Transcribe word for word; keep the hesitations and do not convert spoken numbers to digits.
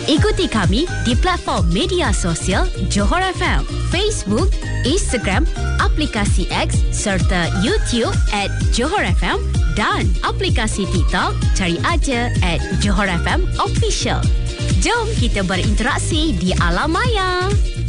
Ikuti kami di platform media sosial Johor F M, Facebook, Instagram, aplikasi X serta YouTube at Johor F M dan aplikasi TikTok, cari aja at Johor F M Official. Jom kita berinteraksi di alam maya.